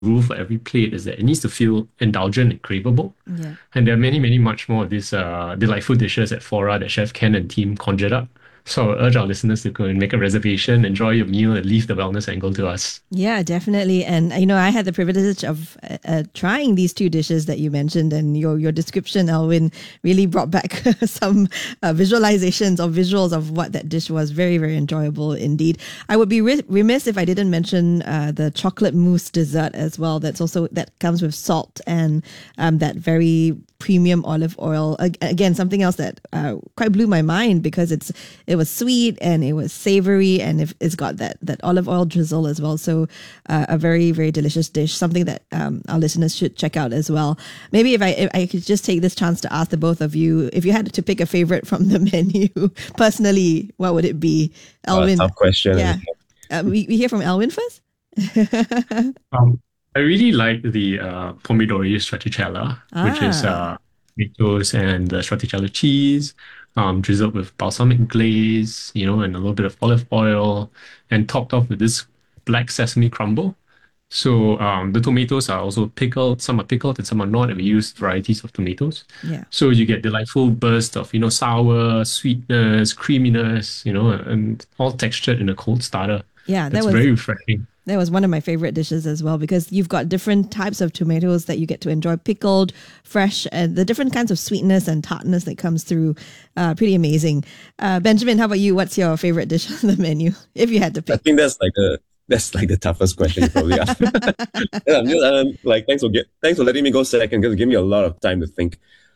rule for every plate is that it needs to feel indulgent and craveable. Yeah. And there are many, many much more of these delightful dishes at Fora that Chef Ken and team conjured up. So I urge our listeners to go and make a reservation, enjoy your meal, and leave the wellness angle to us. Yeah, definitely. And I had the privilege of trying these two dishes that you mentioned, and your description, Alwyn, really brought back some visualizations or visuals of what that dish was. Very, very enjoyable indeed. I would be remiss if I didn't mention the chocolate mousse dessert as well. That comes with salt and that very premium olive oil. Again, something else that quite blew my mind because it was sweet and it was savory, and it's got that olive oil drizzle as well. So a very, very delicious dish, something that our listeners should check out as well. Maybe if I could just take this chance to ask the both of you, if you had to pick a favorite from the menu, personally, what would it be? Alwyn? Tough question. Yeah. We hear from Alwyn first? Um, I really like the pomodori stracciatella, which is Ah, tomatoes and the stracciatella cheese, drizzled with balsamic glaze, and a little bit of olive oil, and topped off with this black sesame crumble. So the tomatoes are also pickled. Some are pickled and some are not. And we use varieties of tomatoes. yeah. So you get delightful burst of, sour, sweetness, creaminess, and all textured in a cold starter. Yeah, It's very refreshing. that was one of my favorite dishes as well because you've got different types of tomatoes that you get to enjoy pickled, fresh, and the different kinds of sweetness and tartness that comes through. Pretty amazing. Benjamin, how about you? What's your favorite dish on the menu if you had to I pick? think that's like the toughest question you probably asked. Yeah, like thanks for letting me go second because it gave me a lot of time to think.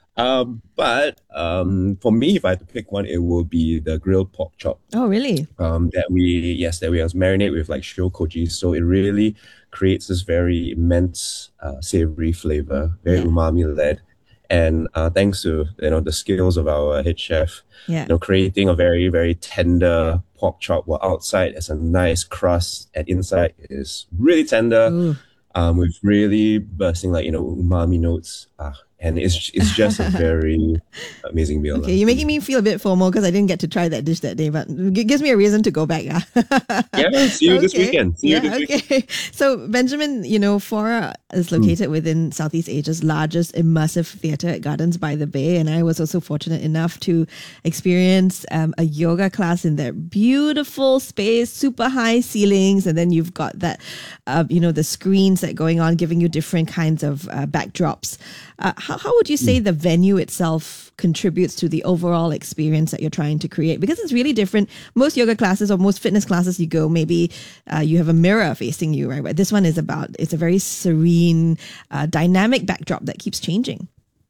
But for me, if I had to pick one, it will be the grilled pork chop. Oh, really? That we marinate with like shio so it really creates this very immense savory flavor, very Yeah, umami led. And thanks to the skills of our head chef, yeah. creating a very very tender pork chop, while outside has a nice crust and inside is really tender, Ooh. with really bursting like umami notes. And it's just a very amazing meal, Okay, lah, you're for making me. me feel a bit FOMO because I didn't get to try that dish that day, but it gives me a reason to go back. Yeah, see you this Okay. weekend. See you Yeah, this weekend. okay. So, Benjamin, Fora is located within Southeast Asia's largest immersive theater at Gardens by the Bay. And I was also fortunate enough to experience a yoga class in that beautiful space, super high ceilings. And then you've got that, the screens that going on, giving you different kinds of backdrops. How would you say the venue itself contributes to the overall experience that you're trying to create? Because it's really different. Most yoga classes or most fitness classes you go, maybe you have a mirror facing you, right? But this one it's a very serene, dynamic backdrop that keeps changing.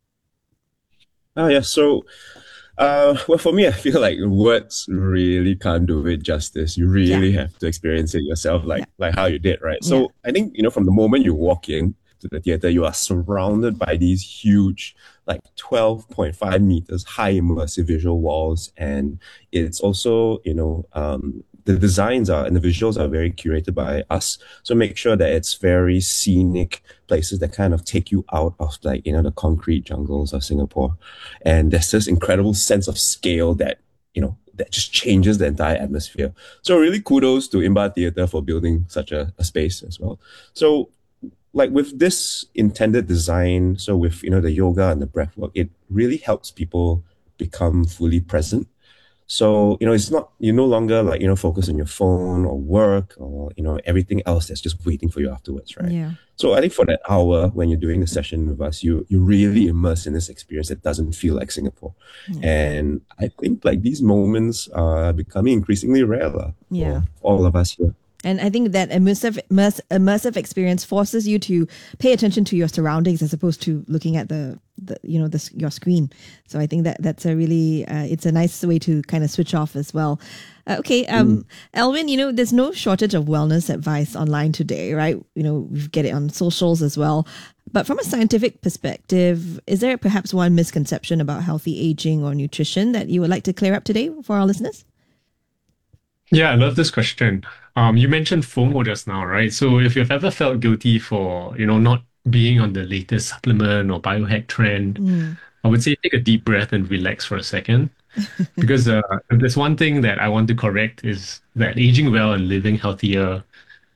Oh yeah, so well, for me, I feel like words really can't do it justice. You Yeah, really have to experience it yourself, yeah, like how you did, right? yeah, So I think from the moment you walk in to the theater, you are surrounded by these huge, like 12.5 meters high immersive visual walls, and it's also the designs are and the visuals are very curated by us. So make sure that it's very scenic places that kind of take you out of like the concrete jungles of Singapore, and there's this incredible sense of scale that just changes the entire atmosphere. So really kudos to Imba Theatre for building such a space as well. So like with this intended design, so with the yoga and the breath work, it really helps people become fully present. So, it's not, you no longer like, focus on your phone or work or, everything else that's just waiting for you afterwards, right? yeah. So I think for that hour when you're doing the session with us, you really immerse in this experience that doesn't feel like Singapore. Yeah. And I think like these moments are becoming increasingly rare lah, Yeah. for all of us here. And I think that immersive experience forces you to pay attention to your surroundings as opposed to looking at your screen. So I think that that's a really it's a nice way to kind of switch off as well. Okay, Elvin, there's no shortage of wellness advice online today, right? We get it on socials as well. But from a scientific perspective, is there perhaps one misconception about healthy aging or nutrition that you would like to clear up today for our listeners? Yeah, I love this question. You mentioned FOMO just now, right? So if you've ever felt guilty for, not being on the latest supplement or biohack trend, Mm, I would say take a deep breath and relax for a second. Because if there's one thing that I want to correct is that aging well and living healthier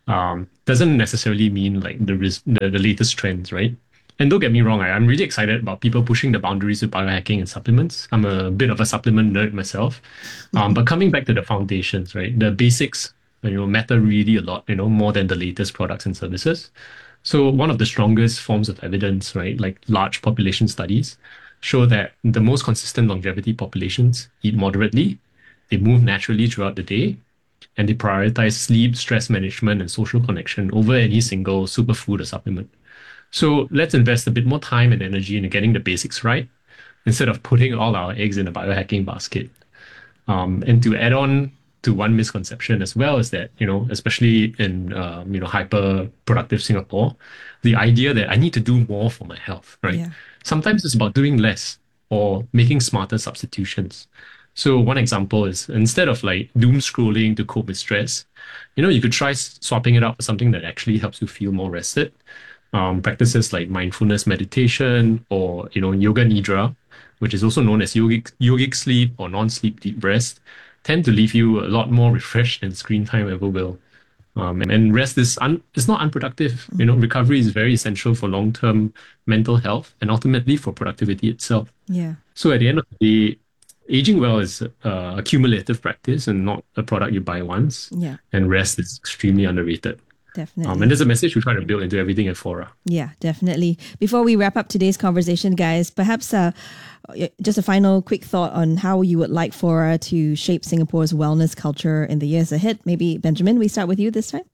doesn't necessarily mean like the latest trends, right? And don't get me wrong, I'm really excited about people pushing the boundaries with biohacking and supplements. I'm a bit of a supplement nerd myself. But coming back to the foundations, right? The basics, matter really a lot, more than the latest products and services. So one of the strongest forms of evidence, right, like large population studies, show that the most consistent longevity populations eat moderately, they move naturally throughout the day, and they prioritize sleep, stress management, and social connection over any single superfood or supplement. So let's invest a bit more time and energy into getting the basics right instead of putting all our eggs in a biohacking basket. And to add on to one misconception as well is that, especially in, hyper productive Singapore, the idea that I need to do more for my health, right? Yeah. Sometimes it's about doing less or making smarter substitutions. So one example is instead of like doom scrolling to cope with stress, you could try swapping it out for something that actually helps you feel more rested. Practices like mindfulness meditation or, yoga nidra, which is also known as yogic sleep or non-sleep deep rest, tend to leave you a lot more refreshed than screen time ever will. And rest is not unproductive. Recovery is very essential for long-term mental health and ultimately for productivity itself. Yeah. So at the end of the day, aging well is a cumulative practice and not a product you buy once. Yeah. And rest is extremely underrated. Definitely. And there's a message we try to build into everything at Fora. Yeah, definitely. Before we wrap up today's conversation, guys, perhaps just a final quick thought on how you would like Fora to shape Singapore's wellness culture in the years ahead. Maybe, Benjamin, we start with you this time.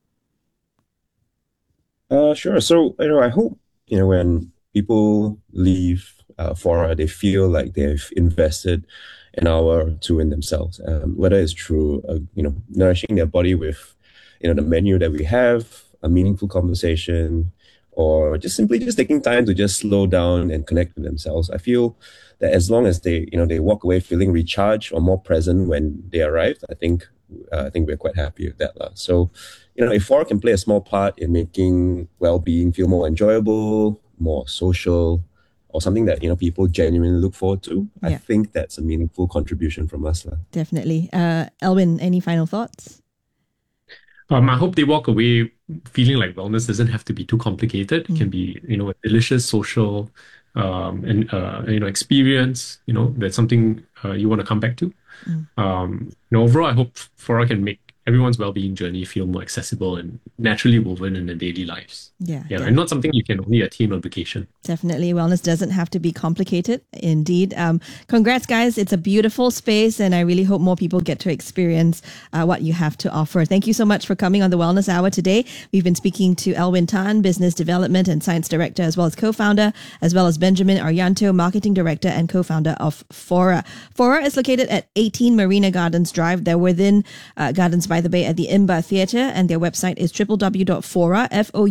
Sure. So, I hope, when people leave Fora, they feel like they've invested an hour or two in themselves, whether it's through, nourishing their body with, the menu that we have, a meaningful conversation, or just simply just taking time to just slow down and connect with themselves. I feel that as long as they walk away feeling recharged or more present when they arrive, I think we're quite happy with that. So, if Fora can play a small part in making well-being feel more enjoyable, more social, or something that, people genuinely look forward to, Yeah. I think that's a meaningful contribution from us. Definitely. Elwin, any final thoughts? I hope they walk away feeling like wellness doesn't have to be too complicated. It can be, a delicious social and experience. That's something you want to come back to. Overall, I hope Fora can make everyone's well-being journey feel more accessible and naturally woven in their daily lives. Yeah, and not something you can only attain on vacation. Definitely. Wellness doesn't have to be complicated. Indeed. Congrats, guys. It's a beautiful space, and I really hope more people get to experience what you have to offer. Thank you so much for coming on the Wellness Hour today. We've been speaking to Elwin Tan, Business Development and Science Director, as well as co-founder, as well as Benjamin Aryanto, Marketing Director and co-founder of Fora. Fora is located at 18 Marina Gardens Drive. They're within Gardens by the Bay at the Imba Theatre, and their website is www.fora,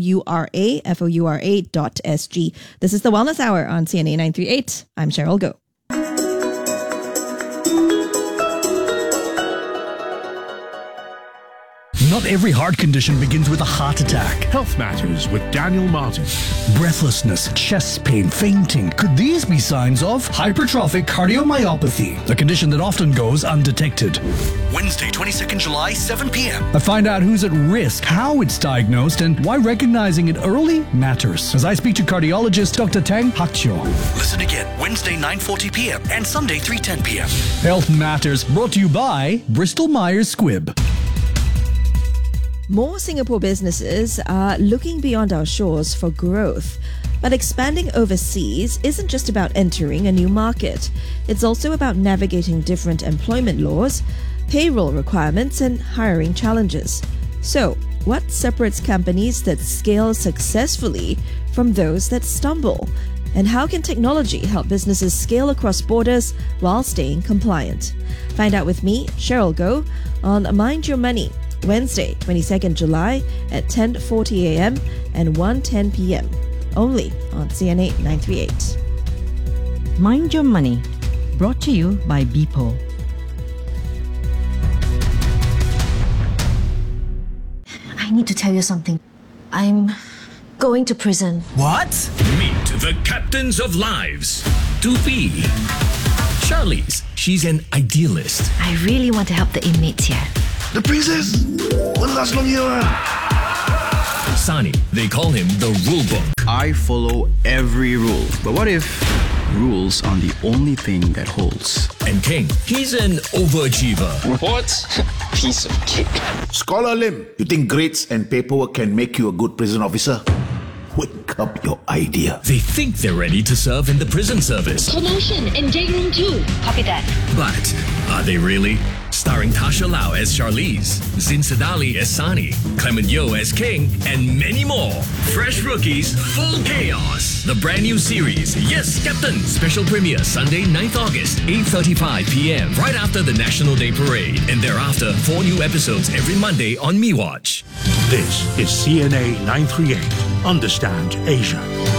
FOURA.sg. This is the Wellness Hour on CNA 938. I'm Cheryl Goh. Not every heart condition begins with a heart attack. Health Matters with Daniel Martin. Breathlessness, chest pain, fainting. Could these be signs of hypertrophic cardiomyopathy, a condition that often goes undetected? Wednesday, 22nd July, 7 p.m. I find out who's at risk, how it's diagnosed, and why recognizing it early matters. As I speak to cardiologist Dr. Tang Hakcho. Listen again, Wednesday, 9:40 p.m. and Sunday, 3:10 p.m. Health Matters, brought to you by Bristol Myers Squibb. More Singapore businesses are looking beyond our shores for growth. But expanding overseas isn't just about entering a new market. It's also about navigating different employment laws, payroll requirements, and hiring challenges. So, what separates companies that scale successfully from those that stumble? And how can technology help businesses scale across borders while staying compliant? Find out with me, Cheryl Goh, on Mind Your Money, Wednesday, 22nd July at 10:40 a.m. and 1:10 p.m. only on CNA 938. Mind Your Money, brought to you by BPO. I need to tell you something. I'm going to prison. What? Meet the captains of lives. 2P. Charlize, she's an idealist. I really want to help the inmates here. The princess won't last long here. Sani. They call him the rule book. I follow every rule. But what if rules aren't the only thing that holds? And King, he's an overachiever. What? Piece of cake. Scholar Lim, you think grades and paperwork can make you a good prison officer? Wake up your idea. They think they're ready to serve in the prison service. Promotion in day room 2. Copy that. But are they really? Starring Tasha Lau as Charlize, Zin Sadali as Sani, Clement Yeoh as King, and many more. Fresh Rookies, Full Chaos. The brand new series, Yes, Captain. Special premiere Sunday, 9th August, 8:35 p.m. right after the National Day Parade. And thereafter, 4 new episodes every Monday on MeWatch. This is CNA 938. Understand Asia.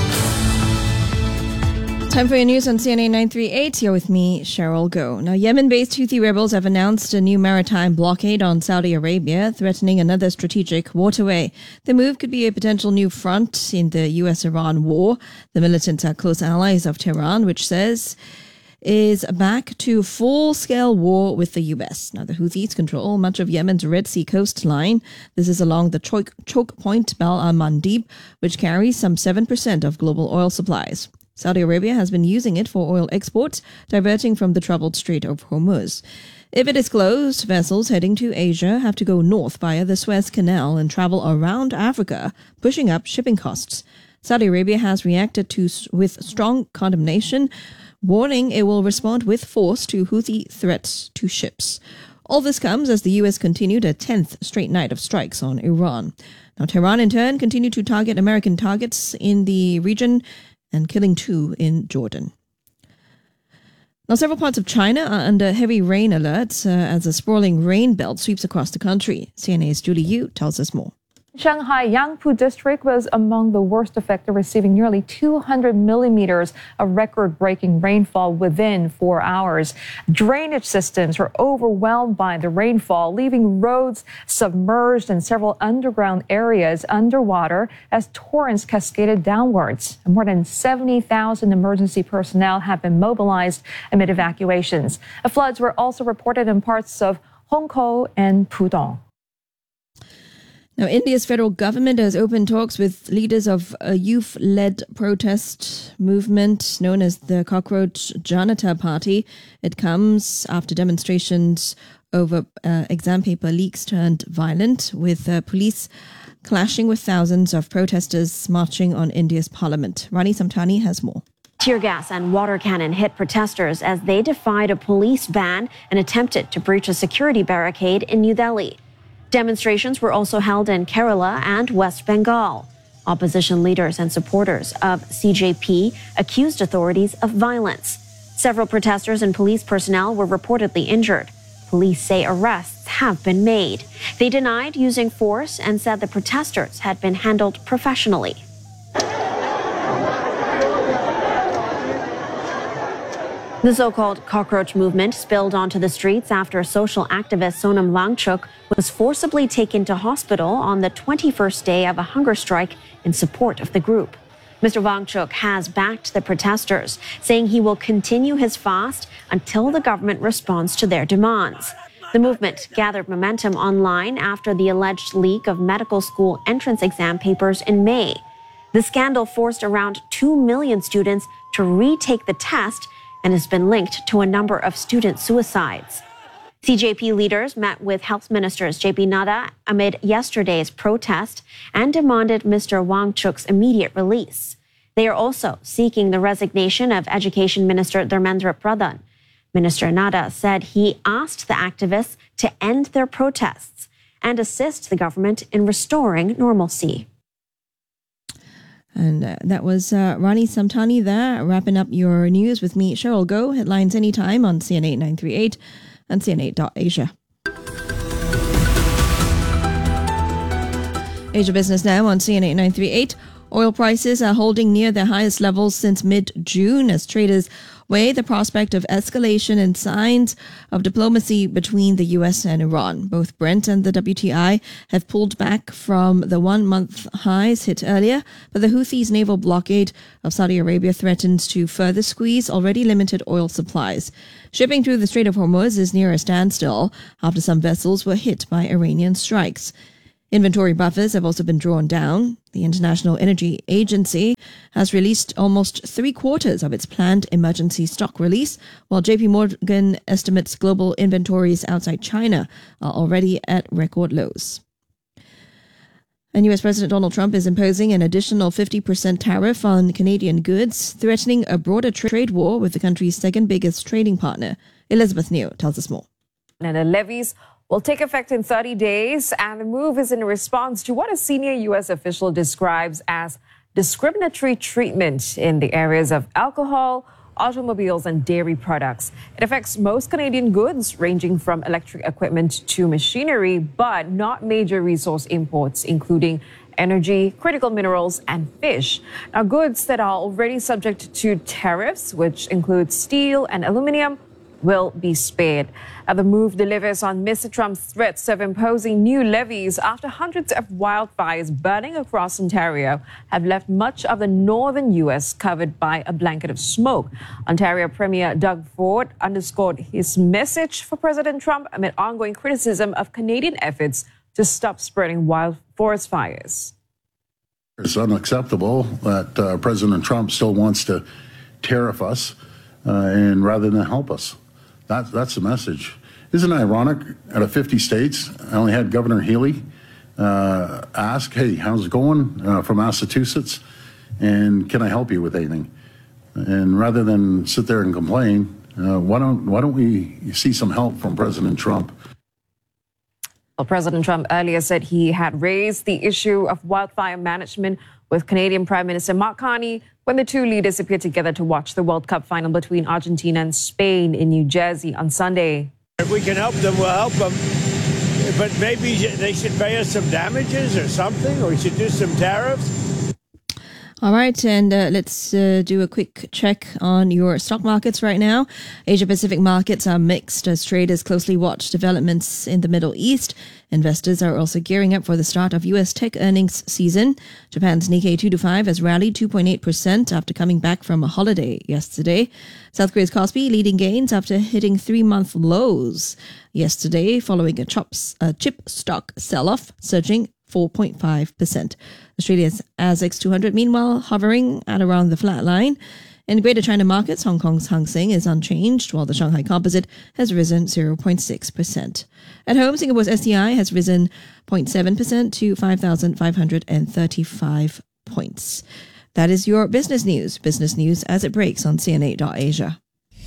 Time for your news on CNA 938. You're with me, Cheryl Goh. Now, Yemen-based Houthi rebels have announced a new maritime blockade on Saudi Arabia, threatening another strategic waterway. The move could be a potential new front in the US-Iran war. The militants are close allies of Tehran, which says is back to full-scale war with the US. Now, the Houthis control much of Yemen's Red Sea coastline. This is along the choke point Bab al-Mandeb, which carries some 7% of global oil supplies. Saudi Arabia has been using it for oil exports, diverting from the troubled Strait of Hormuz. If it is closed, vessels heading to Asia have to go north via the Suez Canal and travel around Africa, pushing up shipping costs. Saudi Arabia has reacted with strong condemnation, warning it will respond with force to Houthi threats to ships. All this comes as the U.S. continued a 10th straight night of strikes on Iran. Now, Tehran, in turn, continued to target American targets in the region and killing 2 in Jordan. Now, several parts of China are under heavy rain alerts as a sprawling rain belt sweeps across the country. CNA's Julie Yu tells us more. Shanghai Yangpu district was among the worst affected, receiving nearly 200 millimeters of record-breaking rainfall within 4 hours. Drainage systems were overwhelmed by the rainfall, leaving roads submerged and several underground areas underwater as torrents cascaded downwards. More than 70,000 emergency personnel have been mobilized amid evacuations. Floods were also reported in parts of Hongkou and Pudong. Now, India's federal government has opened talks with leaders of a youth-led protest movement known as the Cockroach Janata Party. It comes after demonstrations over exam paper leaks turned violent, with police clashing with thousands of protesters marching on India's parliament. Rani Samtani has more. Tear gas and water cannon hit protesters as they defied a police ban and attempted to breach a security barricade in New Delhi. Demonstrations were also held in Kerala and West Bengal. Opposition leaders and supporters of CJP accused authorities of violence. Several protesters and police personnel were reportedly injured. Police say arrests have been made. They denied using force and said the protesters had been handled professionally. The so-called cockroach movement spilled onto the streets after social activist Sonam Wangchuk was forcibly taken to hospital on the 21st day of a hunger strike in support of the group. Mr. Wangchuk has backed the protesters, saying he will continue his fast until the government responds to their demands. The movement gathered momentum online after the alleged leak of medical school entrance exam papers in May. The scandal forced around 2 million students to retake the test and has been linked to a number of student suicides. CJP leaders met with Health Ministers JP Nadda amid yesterday's protest and demanded Mr. Wangchuk's immediate release. They are also seeking the resignation of Education Minister Dharmendra Pradhan. Minister Nadda said he asked the activists to end their protests and assist the government in restoring normalcy. And that was Rani Samtani there, wrapping up your news with me, Cheryl Goh. Headlines anytime on CNA 938 and CNA.Asia. Asia Business now on CNA 938. Oil prices are holding near their highest levels since mid-June as traders weigh the prospect of escalation and signs of diplomacy between the US and Iran. Both Brent and the WTI have pulled back from the one-month highs hit earlier, but the Houthis' naval blockade of Saudi Arabia threatens to further squeeze already limited oil supplies. Shipping through the Strait of Hormuz is near a standstill after some vessels were hit by Iranian strikes. Inventory buffers have also been drawn down. The International Energy Agency has released almost 3/4 of its planned emergency stock release, while JP Morgan estimates global inventories outside China are already at record lows. And US President Donald Trump is imposing an additional 50% tariff on Canadian goods, threatening a broader trade war with the country's second biggest trading partner. Elizabeth Neo tells us more. And the levies will take effect in 30 days, and the move is in response to what a senior U.S. official describes as discriminatory treatment in the areas of alcohol, automobiles, and dairy products. It affects most Canadian goods, ranging from electric equipment to machinery, but not major resource imports, including energy, critical minerals, and fish. Now, goods that are already subject to tariffs, which include steel and aluminum, will be spared. The move delivers on Mr. Trump's threats of imposing new levies after hundreds of wildfires burning across Ontario have left much of the northern U.S. covered by a blanket of smoke. Ontario Premier Doug Ford underscored his message for President Trump amid ongoing criticism of Canadian efforts to stop spreading wild forest fires. It's unacceptable that President Trump still wants to tariff us and rather than help us. That's the message. Isn't it ironic? Out of 50 states, I only had Governor Healy ask, "Hey, how's it going from Massachusetts? And can I help you with anything?" And rather than sit there and complain, why don't we see some help from President Trump? Well, President Trump earlier said he had raised the issue of wildfire management with Canadian Prime Minister Mark Carney when the two leaders appeared together to watch the World Cup final between Argentina and Spain in New Jersey on Sunday. If we can help them, we'll help them. But maybe they should pay us some damages or something, or we should do some tariffs. All right, and let's do a quick check on your stock markets right now. Asia-Pacific markets are mixed as traders closely watch developments in the Middle East. Investors are also gearing up for the start of U.S. tech earnings season. Japan's Nikkei 225 has rallied 2.8% after coming back from a holiday yesterday. South Korea's Kospi leading gains after hitting 3-month lows yesterday following a chip stock sell-off, surging 4.5%. Australia's ASX 200, meanwhile, hovering at around the flat line. In Greater China markets, Hong Kong's Hang Seng is unchanged, while the Shanghai Composite has risen 0.6%. At home, Singapore's STI has risen 0.7% to 5,535 points. That is your business news. Business news as it breaks on CNA.Asia.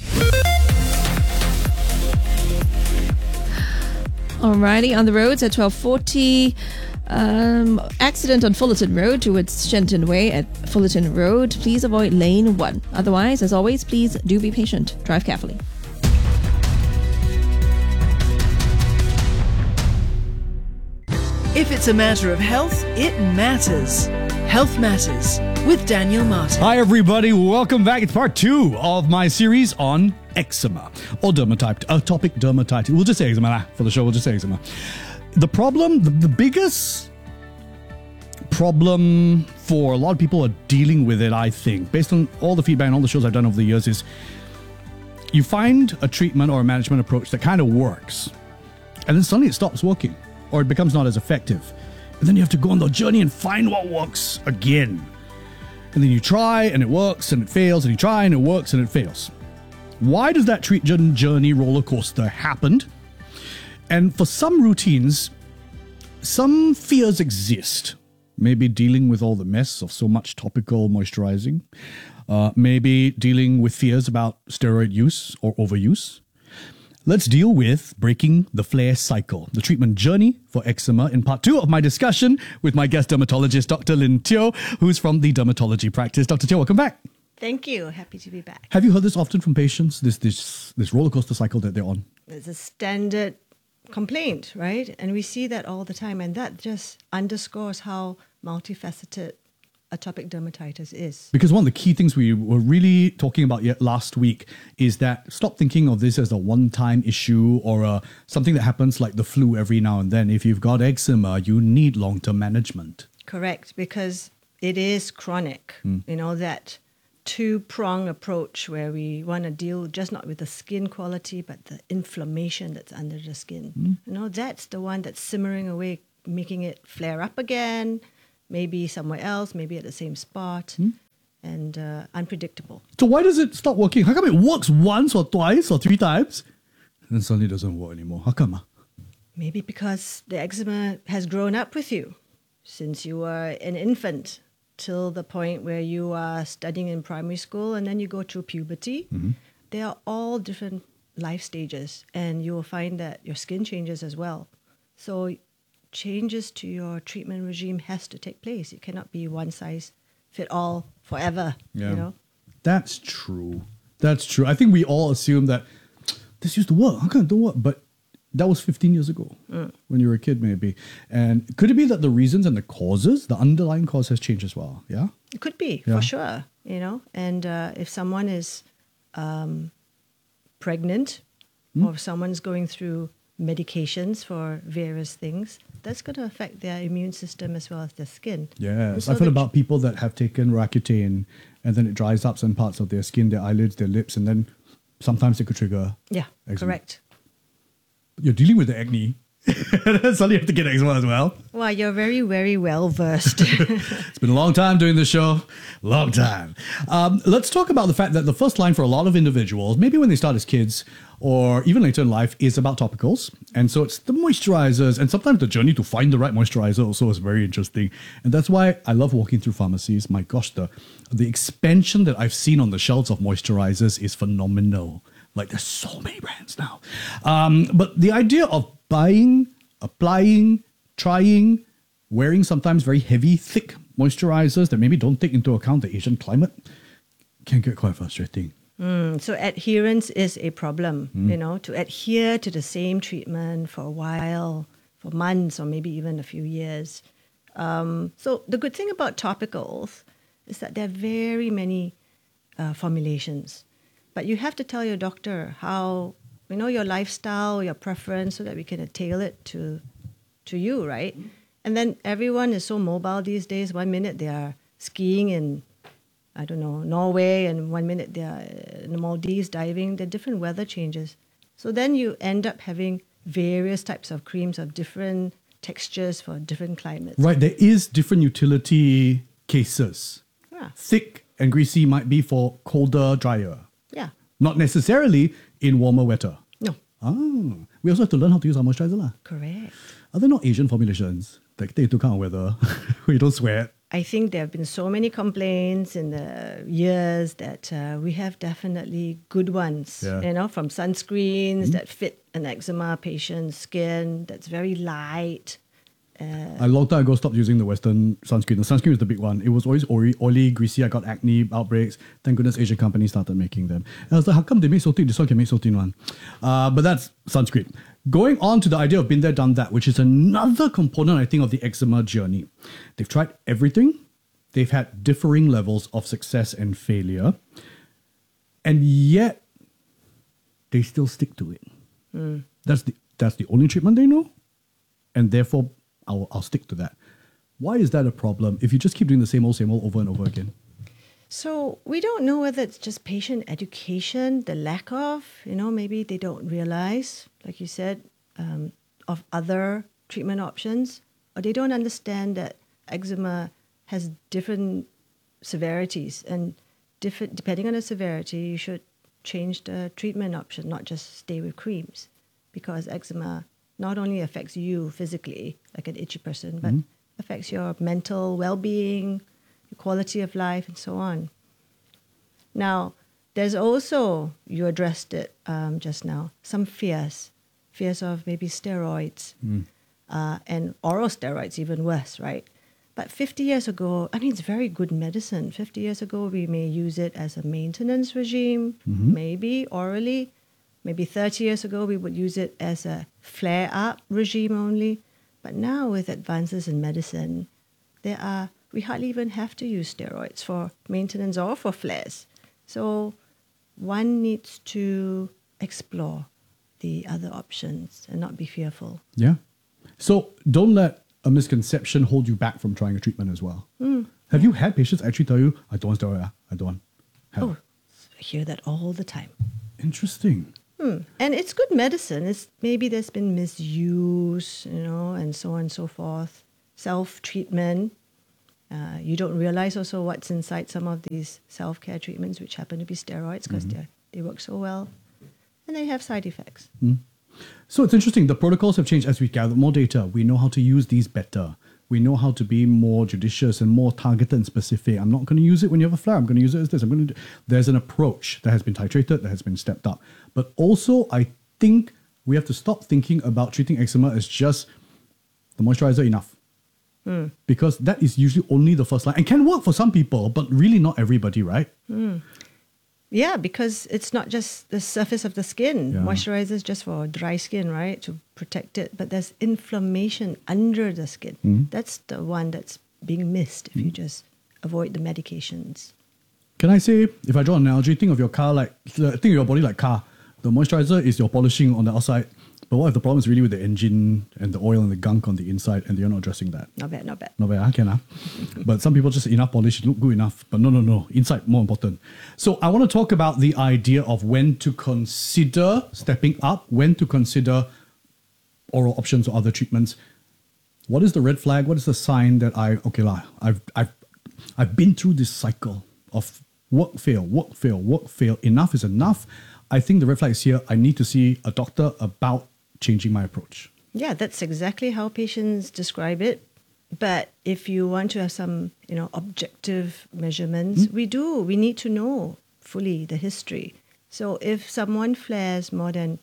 Alrighty, on the roads at 12:40. Accident on Fullerton Road towards Shenton Way at Fullerton Road. Please avoid lane 1. Otherwise, as always, please do be patient. Drive carefully. If it's a matter of health, it matters. Health Matters with Daniel Martin. Hi, everybody. Welcome back. It's part 2 of my series on eczema or dermatitis, atopic dermatitis. We'll just say eczema for the show. We'll just say eczema. The problem, the biggest problem for a lot of people are dealing with it, I think, based on all the feedback and all the shows I've done over the years, is you find a treatment or a management approach that kind of works, and then suddenly it stops working, or it becomes not as effective. And then you have to go on the journey and find what works again. And then you try, and it works, and it fails, and you try, and it works, and it fails. Why does that treatment journey roller coaster happen? And for some routines, some fears exist. Maybe dealing with all the mess of so much topical moisturizing. Maybe dealing with fears about steroid use or overuse. Let's deal with breaking the flare cycle, the treatment journey for eczema, in part 2 of my discussion with my guest dermatologist, Dr. Lynn Teo, who's from the dermatology practice. Dr. Teo, welcome back. Thank you. Happy to be back. Have you heard this often from patients, this roller coaster cycle that they're on? It's a standard complaint, right? And we see that all the time, and that just underscores how multifaceted atopic dermatitis is. Because one of the key things we were really talking about yet last week is that stop thinking of this as a one-time issue or something that happens like the flu every now and then. If you've got eczema, you need long-term management. Correct, because it is chronic. You know, that two-prong approach where we want to deal just not with the skin quality, but the inflammation that's under the skin. You know, that's the one that's simmering away making it flare up again, maybe somewhere else, maybe at the same spot, and unpredictable. So why does it stop working? How come it works once or twice or 3 times, and then suddenly it doesn't work anymore? How come? Maybe because the eczema has grown up with you since you were an infant till the point where you are studying in primary school, and then you go through puberty. They are all different life stages, and you will find that your skin changes as well. So changes to your treatment regime has to take place. It cannot be one size fit all forever. Yeah. You know? That's true. That's true. I think we all assume that this used to work. How come it don't work? But that was 15 years ago when you were a kid, maybe. And could it be that the reasons and the causes, the underlying cause has changed as well? Yeah? It could be, Yeah. for sure. You know, and if someone is pregnant or if someone's going through medications for various things, that's going to affect their immune system as well as their skin. Yes. So I've heard the- about people that have taken Roaccutane and then it dries up some parts of their skin, their eyelids, their lips, and then sometimes it could trigger Yeah, eczema. correct. You're dealing with the acne. Suddenly you have to get eczema as well. Well, you're very, very well versed. It's been a long time doing this show. Long time. Let's talk about the fact that the first line for a lot of individuals, maybe when they start as kids or even later in life, is about topicals. And so it's the moisturizers. And sometimes the journey to find the right moisturizer also is very interesting. And that's why I love walking through pharmacies. My gosh, the expansion that I've seen on the shelves of moisturizers is phenomenal. Like there's so many brands now. But the idea of buying, applying, trying, wearing sometimes very heavy, thick moisturizers that maybe don't take into account the Asian climate can get quite frustrating. So adherence is a problem, you know, to adhere to the same treatment for a while, for months or maybe even a few years. So the good thing about topicals is that there are very many formulations. But you have to tell your doctor how, you know, your lifestyle, your preference, so that we can tailor it to you, right? And then everyone is so mobile these days. 1 minute they are skiing in, I don't know, Norway, and 1 minute they are in the Maldives diving. There are different weather changes. So then you end up having various types of creams of different textures for different climates. Right, there is different utility cases. Yeah. Thick and greasy might be for colder, drier. Yeah. Not necessarily in warmer, wetter. No. Ah, we also have to learn how to use our moisturizer. Lah. Correct. Are there not Asian formulations that take into account weather where you don't sweat? I think there have been so many complaints in the years that we have definitely good ones, Yeah. you know, from sunscreens that fit an eczema patient's skin, that's very light. A long time ago, stopped using the Western sunscreen. The sunscreen was the big one. It was always oily, greasy. I got acne outbreaks. Thank goodness Asian companies started making them. And I was like, how come they make so thin? This one can make so thin one. But that's sunscreen. Going on to the idea of been there, done that, which is another component, I think, of the eczema journey. They've tried everything. They've had differing levels of success and failure. And yet, they still stick to it. That's the only treatment they know. And therefore, I'll stick to that. Why is that a problem if you just keep doing the same old over and over again? So we don't know whether it's just patient education, the lack of, you know, maybe they don't realize, like you said, of other treatment options, or they don't understand that eczema has different severities, and different depending on the severity, you should change the treatment option, not just stay with creams, because eczema not only affects you physically, like an itchy person, but affects your mental well-being, your quality of life, and so on. Now, there's also, you addressed it just now, some fears of maybe steroids, and oral steroids, even worse, right? But 50 years ago, I mean, it's very good medicine. 50 years ago, we may use it as a maintenance regime, maybe orally. Maybe 30 years ago, we would use it as a flare-up regime only. But now, with advances in medicine, we hardly even have to use steroids for maintenance or for flares. So one needs to explore the other options and not be fearful. Yeah. So don't let a misconception hold you back from trying a treatment as well. Have you had patients actually tell you, I don't want steroid, I don't want? Oh, I hear that all the time. Interesting. And it's good medicine. Maybe there's been misuse, and so on and so forth. Self-treatment. You don't realize also what's inside some of these self-care treatments, which happen to be steroids because they work so well. And they have side effects. So it's interesting. The protocols have changed as we gather more data. We know how to use these better. We know how to be more judicious and more targeted and specific. I'm not going to use it when you have a flare. I'm going to use it as this. There's an approach that has been titrated, that has been stepped up. But also, I think we have to stop thinking about treating eczema as just the moisturizer enough. Because that is usually only the first line and can work for some people, but really not everybody, right? Yeah, because it's not just the surface of the skin. Yeah. Moisturizer is just for dry skin, right? To protect it. But there's inflammation under the skin. That's the one that's being missed if you just avoid the medications. Can I say, if I draw an analogy, think of your car think of your body like car. The moisturizer is your polishing on the outside. But what if the problem is really with the engine and the oil and the gunk on the inside and you're not addressing that? Not bad, not bad. Not bad, can But some people just enough polish, look good enough. But no. Inside, more important. So I want to talk about the idea of when to consider stepping up, when to consider oral options or other treatments. What is the red flag? What is the sign that I've been through this cycle of work, fail. Enough is enough. I think the red flag is here. I need to see a doctor about changing my approach. Yeah, that's exactly how patients describe it. But if you want to have some, objective measurements, we need to know fully the history. So if someone flares more than,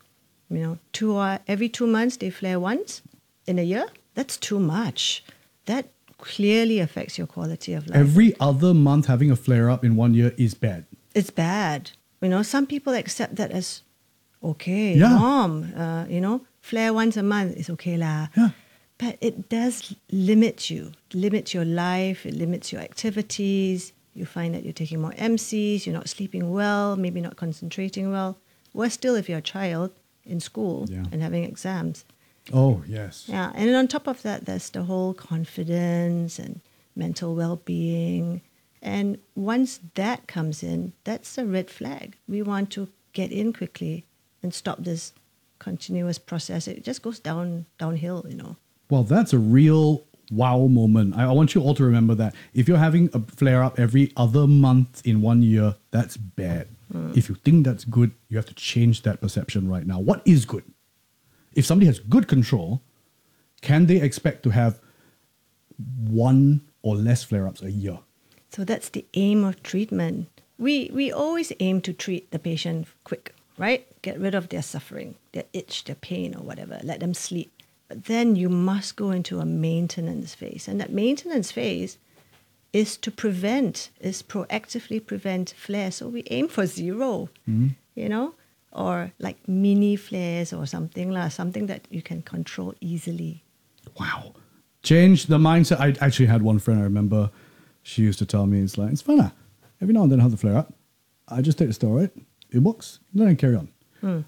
every 2 months they flare once in a year, that's too much. That clearly affects your quality of life. Every other month having a flare-up in 1 year is bad. It's bad. Some people accept that as okay, norm. Flare once a month is okay lah. Yeah. But it does limit you, limit your life, it limits your activities. You find that you're taking more MCs, you're not sleeping well, maybe not concentrating well. Worse still if you're a child in school and having exams. Oh, yes. Yeah, and then on top of that, there's the whole confidence and mental well-being. And once that comes in, that's a red flag. We want to get in quickly and stop this continuous process. It just goes downhill. Well, that's a real wow moment. I want you all to remember that. If you're having a flare-up every other month in 1 year, that's bad. If you think that's good, you have to change that perception right now. What is good? If somebody has good control, can they expect to have one or less flare-ups a year? So that's the aim of treatment. We always aim to treat the patient quick, right? Get rid of their suffering, their itch, their pain or whatever. Let them sleep. But then you must go into a maintenance phase. And that maintenance phase is to proactively prevent flares. So we aim for 0, or like mini flares or something that you can control easily. Wow. Change the mindset. I actually had one friend, I remember, she used to tell me, it's fine. Every now and then I have the flare up. I just take the steroid. It works. Then I carry on.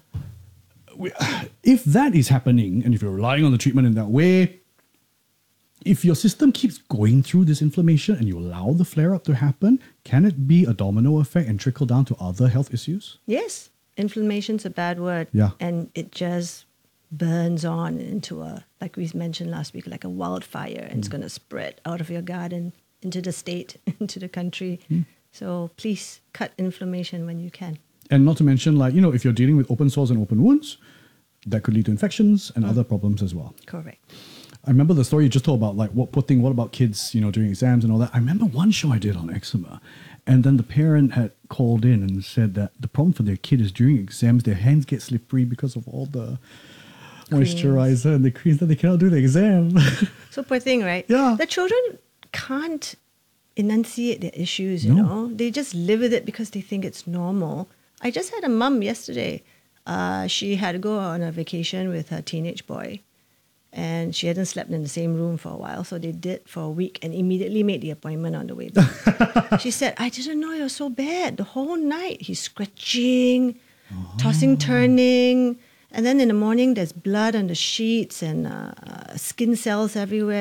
If that is happening, and if you're relying on the treatment in that way, if your system keeps going through this inflammation and you allow the flare up to happen, can it be a domino effect and trickle down to other health issues? Yes. Inflammation's a bad word. Yeah. And it just burns on into like we mentioned last week, like a wildfire, and it's going to spread out of your garden into the state, into the country. So please cut inflammation when you can. And not to mention, if you're dealing with open sores and open wounds, that could lead to infections and other problems as well. Correct. I remember the story you just told about, what about kids, during exams and all that. I remember one show I did on eczema, and then the parent had called in and said that the problem for their kid is during exams, their hands get slippery because of all the moisturizer and the creams that they cannot do the exam. So poor thing, right? Yeah. The children can't enunciate their issues, you know. They just live with it because they think it's normal. I just had a mum yesterday. She had to go on a vacation with her teenage boy, and she hadn't slept in the same room for a while, so they did for a week and immediately made the appointment on the way back. She said, I didn't know it was so bad. The whole night he's scratching, tossing, turning, and then in the morning there's blood on the sheets and skin everywhere.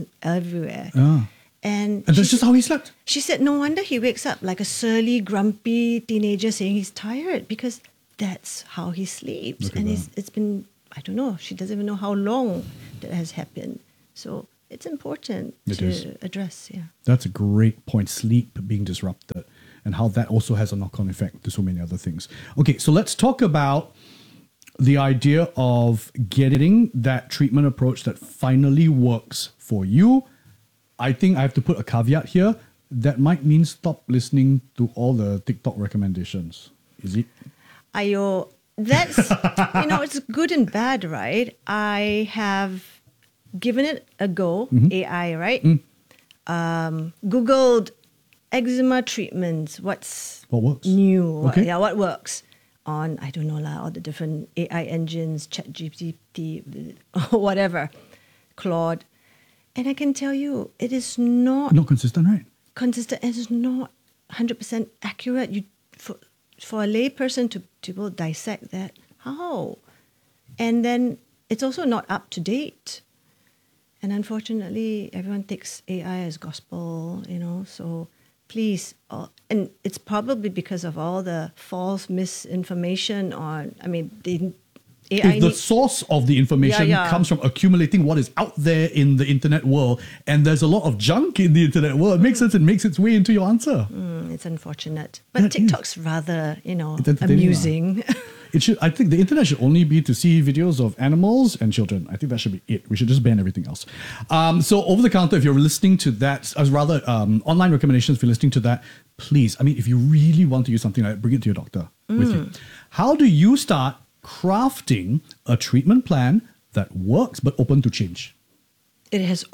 Oh. And that's just how he slept? She said, no wonder he wakes up like a surly, grumpy teenager saying he's tired, because that's how he sleeps. Look at And that. it's been, I don't know, she doesn't even know how long that has happened. So it's important It to is. address, yeah. That's a great point. Sleep being disrupted and how that also has a knock-on effect to so many other things. Okay, so let's talk about the idea of getting that treatment approach that finally works for you. I think I have to put a caveat here. That might mean stop listening to all the TikTok recommendations. Is it? Ayo, that's, it's good and bad, right? I have given it a go, AI, right? Googled eczema treatments, what works? new, Okay. what works on, I don't know, all the different AI engines, ChatGPT, or whatever, Claude. And I can tell you, it is not Not consistent, right? consistent. It is not 100% accurate. For a lay person to be able to dissect that, how? And then it's also not up to date. And unfortunately, everyone takes AI as gospel, so please, and it's probably because of all the false misinformation the AI If the source of the information Yeah. comes from accumulating what is out there in the internet world, and there's a lot of junk in the internet world, it makes sense. It makes its way into your answer. It's unfortunate. But TikTok's rather, It's entertaining, amusing. It should. I think the internet should only be to see videos of animals and children. I think that should be it. We should just ban everything else. So over the counter, if you're listening to that, as rather online recommendations, if you're listening to that, please. If you really want to use something like that, bring it to your doctor with you. How do you start crafting a treatment plan that works but open to change? It's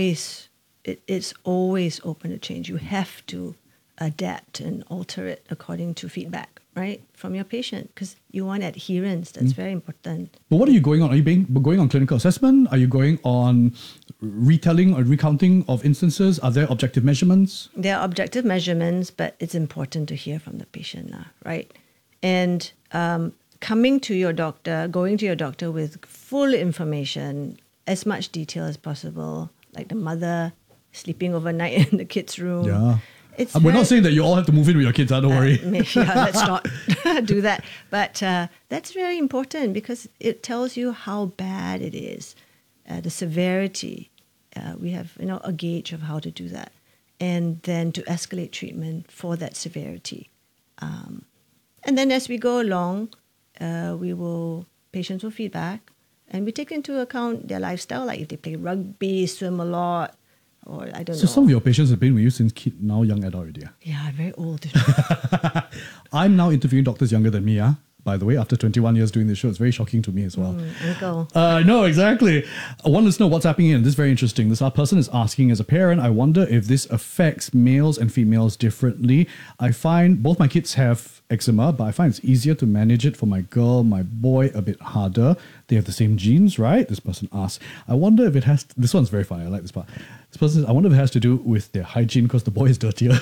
always open to change. You have to adapt and alter it according to feedback, right, from your patient, because you want adherence. That's very important. But what are you going on? Are you going on clinical assessment? Are you going on retelling or recounting of instances? Are there objective measurements? There are objective measurements, but it's important to hear from the patient, right? And going to your doctor with full information, as much detail as possible, like the mother sleeping overnight in the kids' room. Yeah. We're not saying that you all have to move in with your kids, don't worry. Let's not do that. But that's very important because it tells you how bad it is, the severity. We have a gauge of how to do that. And then to escalate treatment for that severity. And then as we go along, patients will feedback, and we take into account their lifestyle, like if they play rugby, swim a lot, or I don't know. So some of your patients have been with you since now young adult already. Yeah, I'm very old. I'm now interviewing doctors younger than me, by the way, after 21 years doing this show. It's very shocking to me as well. Uncle. No, exactly. One listener WhatsApping in. This is very interesting. This person is asking, as a parent, I wonder if this affects males and females differently. I find both my kids have eczema, but I find it's easier to manage it for my girl, my boy a bit harder. They have the same genes, right? This person asks. I wonder if it has... This one's very funny. I like this part. This person says, I wonder if it has to do with their hygiene because the boy is dirtier.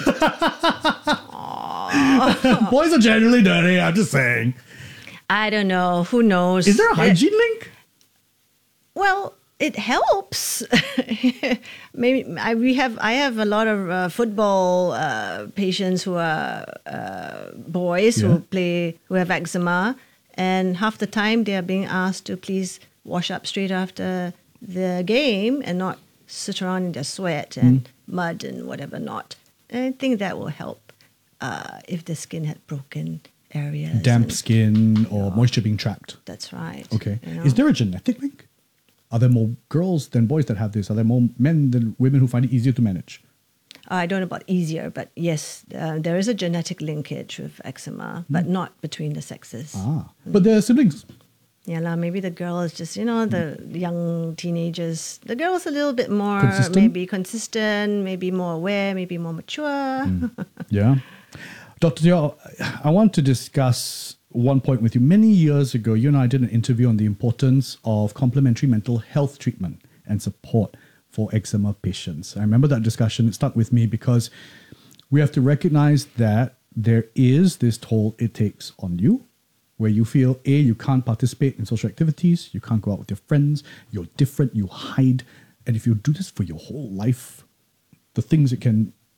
Boys are generally dirty, I'm just saying. I don't know. Who knows? Is there a hygiene link? Well, it helps. Maybe I have a lot of football patients who are boys who have eczema, and half the time they are being asked to please wash up straight after the game and not sit around in their sweat and mud and whatever not. And I think that will help if the skin had broken areas. Damp skin or moisture being trapped. That's right. Okay. Is there a genetic link? Are there more girls than boys that have this? Are there more men than women who find it easier to manage? I don't know about easier, but yes, there is a genetic linkage with eczema, but not between the sexes. But there are siblings. Yeah, maybe the girl is just, the young teenagers. The girl is a little bit more maybe consistent, maybe more aware, maybe more mature. Yeah. Dr. Teo, I want to discuss one point with you. Many years ago, you and I did an interview on the importance of complementary mental health treatment and support for eczema patients. I remember that discussion. It stuck with me because we have to recognize that there is this toll it takes on you, where you feel, A, you can't participate in social activities, you can't go out with your friends, you're different, you hide. And if you do this for your whole life, the things it can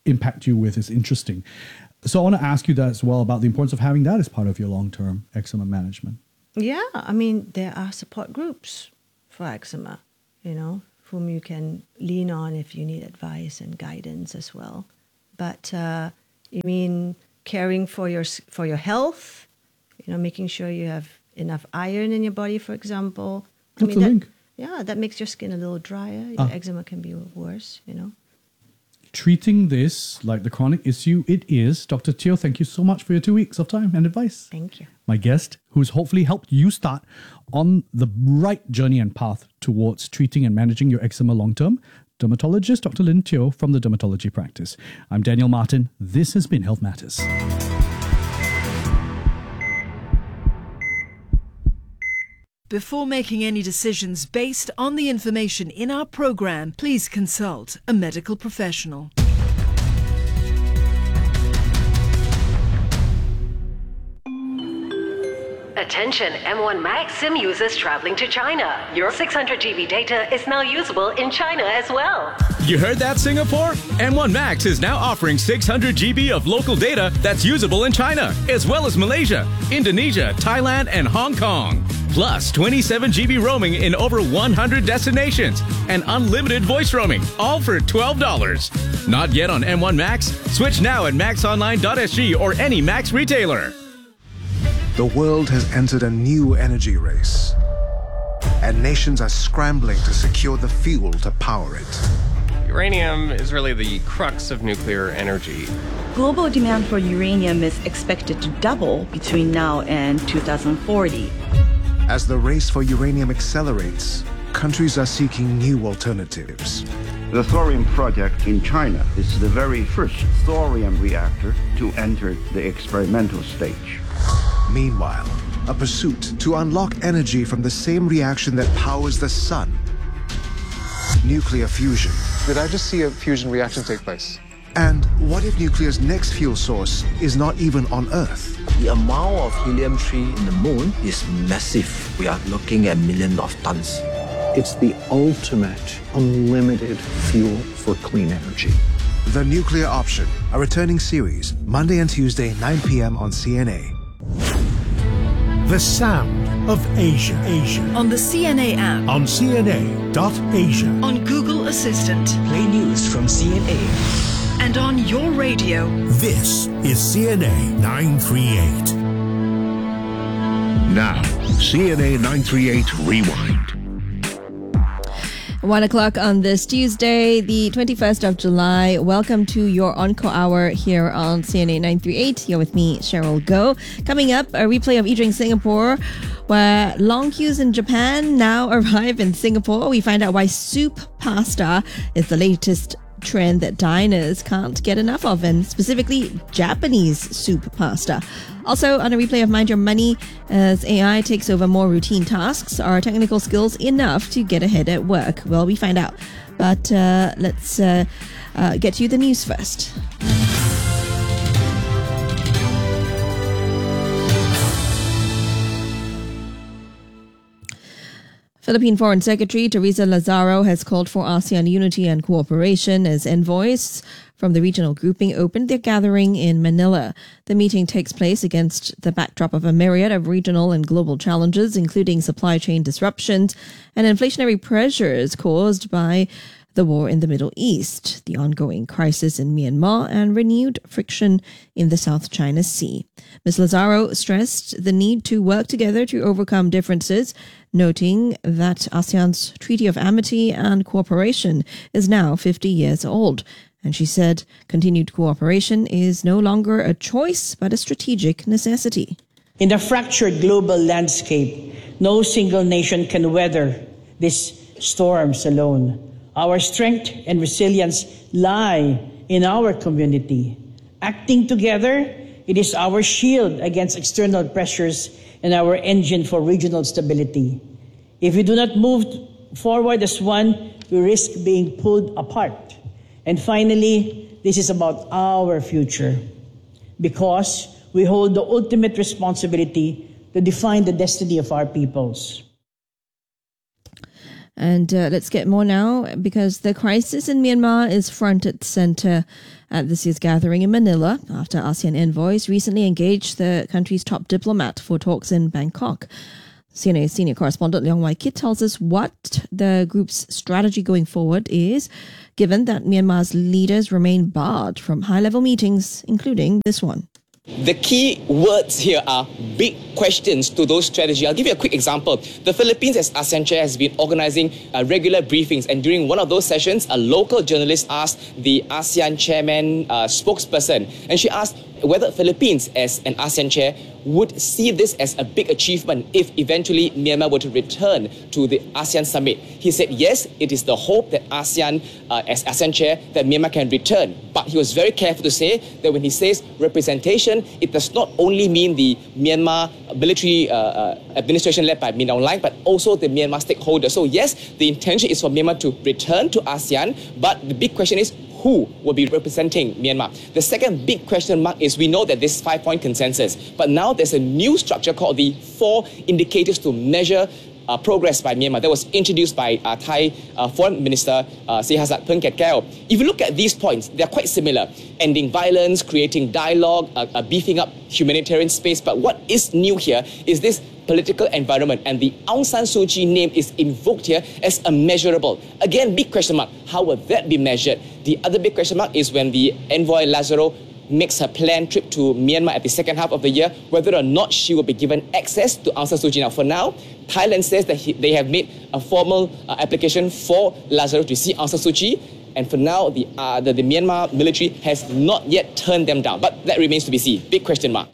impact you with is interesting. So I want to ask you that as well about the importance of having that as part of your long-term eczema management. Yeah, I mean, there are support groups for eczema, whom you can lean on if you need advice and guidance as well. But you mean caring for your health, making sure you have enough iron in your body, for example. What's the link? Yeah, that makes your skin a little drier. Your eczema can be worse, Treating this like the chronic issue it is. Dr. Teo, thank you so much for your 2 weeks of time and advice. Thank you. My guest, who's hopefully helped you start on the right journey and path towards treating and managing your eczema long-term, dermatologist Dr. Lynn Teo from the Dermatology Practice. I'm Daniel Martin. This has been Health Matters. Before making any decisions based on the information in our program, please consult a medical professional. Attention M1 Max SIM users traveling to China. Your 600 GB data is now usable in China as well. You heard that, Singapore? M1 Max is now offering 600 GB of local data that's usable in China, as well as Malaysia, Indonesia, Thailand, and Hong Kong. Plus 27 GB roaming in over 100 destinations and unlimited voice roaming, all for $12. Not yet on M1 Max? Switch now at maxonline.sg or any Max retailer. The world has entered a new energy race, and nations are scrambling to secure the fuel to power it. Uranium is really the crux of nuclear energy. Global demand for uranium is expected to double between now and 2040. As the race for uranium accelerates, countries are seeking new alternatives. The thorium project in China is the very first thorium reactor to enter the experimental stage. Meanwhile, a pursuit to unlock energy from the same reaction that powers the sun. Nuclear fusion. Did I just see a fusion reaction take place? And what if nuclear's next fuel source is not even on Earth? The amount of helium-3 in the moon is massive. We are looking at millions of tons. It's the ultimate unlimited fuel for clean energy. The Nuclear Option, a returning series, Monday and Tuesday, 9 p.m. on CNA. The Sound of Asia. On the CNA app. On CNA.Asia. On Google Assistant. Play news from CNA. And on your radio. This is CNA 938. Now, CNA 938 Rewind. 1 o'clock on this Tuesday, the 21st of July. Welcome to your Encore Hour here on CNA 938. You're with me, Cheryl Goh. Coming up, a replay of Eat Drink Singapore, where long queues in Japan now arrive in Singapore. We find out why soup pasta is the latest trend that diners can't get enough of, and specifically Japanese soup pasta. Also, on a replay of Mind Your Money, as AI takes over more routine tasks, are technical skills enough to get ahead at work? Well, we find out. But let's get you the news first. Philippine Foreign Secretary Teresa Lazaro has called for ASEAN unity and cooperation as envoys from the regional grouping opened their gathering in Manila. The meeting takes place against the backdrop of a myriad of regional and global challenges, including supply chain disruptions and inflationary pressures caused by the war in the Middle East, the ongoing crisis in Myanmar, and renewed friction in the South China Sea. Ms. Lazaro stressed the need to work together to overcome differences, noting that ASEAN's Treaty of Amity and Cooperation is now 50 years old. And she said continued cooperation is no longer a choice, but a strategic necessity. In the fractured global landscape, no single nation can weather these storms alone. Our strength and resilience lie in our community. Acting together, it is our shield against external pressures and our engine for regional stability. If we do not move forward as one, we risk being pulled apart. And finally, this is about our future, because we hold the ultimate responsibility to define the destiny of our peoples. And let's get more now, because the crisis in Myanmar is front and center at this year's gathering in Manila after ASEAN envoys recently engaged the country's top diplomat for talks in Bangkok. CNA senior correspondent Leong Wai Kit tells us what the group's strategy going forward is, given that Myanmar's leaders remain barred from high-level meetings, including this one. The key words here are big questions to those strategy. I'll give you a quick example. The Philippines, as ASEAN chair, has been organizing regular briefings, and during one of those sessions, a local journalist asked the ASEAN chairman spokesperson, and she asked whether Philippines, as an ASEAN chair, would see this as a big achievement if eventually Myanmar were to return to the ASEAN summit. He said, yes, it is the hope that ASEAN, as ASEAN chair, that Myanmar can return. But he was very careful to say that when he says representation, it does not only mean the Myanmar military administration led by Min Aung Hlaing, but also the Myanmar stakeholders. So yes, the intention is for Myanmar to return to ASEAN, but the big question is, who will be representing Myanmar? The second big question mark is, we know that this 5-point consensus, but now there's a new structure called the 4 indicators to measure progress by Myanmar that was introduced by Thai Foreign Minister Sihasat Phongketkaew. If you look at these points, they're quite similar. Ending violence, creating dialogue, beefing up humanitarian space. But what is new here is this political environment, and the Aung San Suu Kyi name is invoked here as a measurable. Again, big question mark. How will that be measured? The other big question mark is when the envoy Lazaro makes her planned trip to Myanmar at the second half of the year, whether or not she will be given access to Aung San Suu Kyi. Now, for now, Thailand says that they have made a formal application for Lazaro to see Aung San Suu Kyi, and for now, the Myanmar military has not yet turned them down. But that remains to be seen. Big question mark.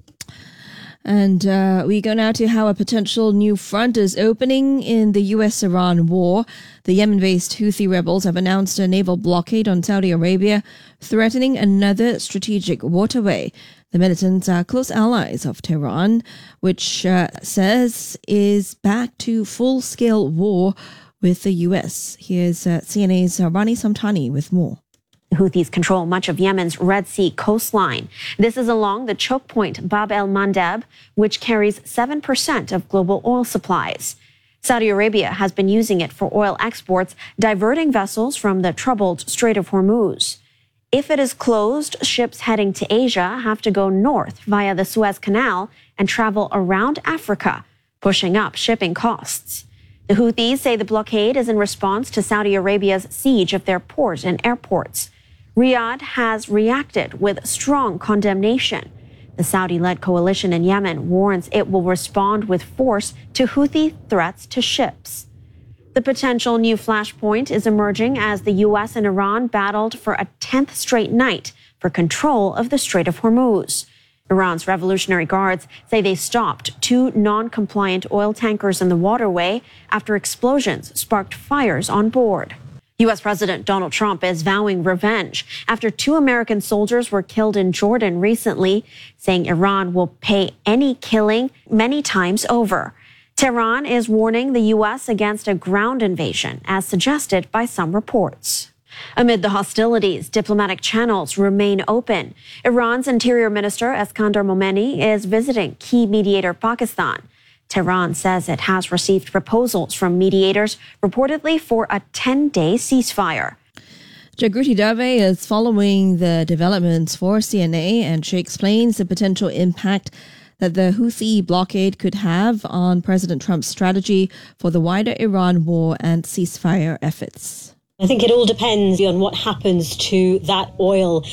And we go now to how a potential new front is opening in the US-Iran war. The Yemen-based Houthi rebels have announced a naval blockade on Saudi Arabia, threatening another strategic waterway. The militants are close allies of Tehran, which says is back to full-scale war with the US. Here's CNA's Rani Samtani with more. The Houthis control much of Yemen's Red Sea coastline. This is along the choke point Bab el-Mandeb, which carries 7% of global oil supplies. Saudi Arabia has been using it for oil exports, diverting vessels from the troubled Strait of Hormuz. If it is closed, ships heading to Asia have to go north via the Suez Canal and travel around Africa, pushing up shipping costs. The Houthis say the blockade is in response to Saudi Arabia's siege of their port and airports. Riyadh has reacted with strong condemnation. The Saudi-led coalition in Yemen warns it will respond with force to Houthi threats to ships. The potential new flashpoint is emerging as the U.S. and Iran battled for a 10th straight night for control of the Strait of Hormuz. Iran's Revolutionary Guards say they stopped 2 non-compliant oil tankers in the waterway after explosions sparked fires on board. U.S. President Donald Trump is vowing revenge after 2 American soldiers were killed in Jordan recently, saying Iran will pay any killing many times over. Tehran is warning the U.S. against a ground invasion, as suggested by some reports. Amid the hostilities, diplomatic channels remain open. Iran's Interior Minister Eskander Momeni is visiting key mediator Pakistan. Tehran says it has received proposals from mediators, reportedly for a 10-day ceasefire. Jagruti Dave is following the developments for CNA, and she explains the potential impact that the Houthi blockade could have on President Trump's strategy for the wider Iran war and ceasefire efforts. I think it all depends on what happens to that oil,